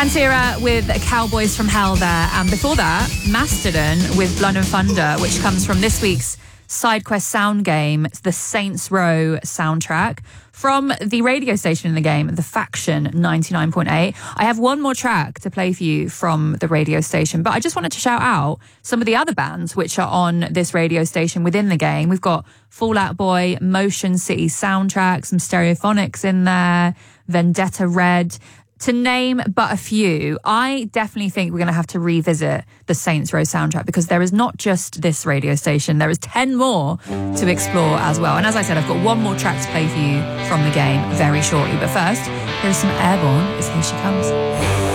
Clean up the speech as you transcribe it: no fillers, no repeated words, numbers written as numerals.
Pantera with Cowboys from Hell there. And before that, Mastodon with Blood and Thunder, which comes from this week's SideQuest sound game, the Saints Row soundtrack from the radio station in the game, The Faction 99.8. I have one more track to play for you from the radio station, but I just wanted to shout out some of the other bands which are on this radio station within the game. We've got Fall Out Boy, Motion City Soundtrack, some Stereophonics in there, Vendetta Red, to name but a few. I definitely think we're going to have to revisit the Saints Row soundtrack because there is not just this radio station, there is 10 more to explore as well. And as I said, I've got one more track to play for you from the game very shortly. But first, here's some Airborne as Here She Comes.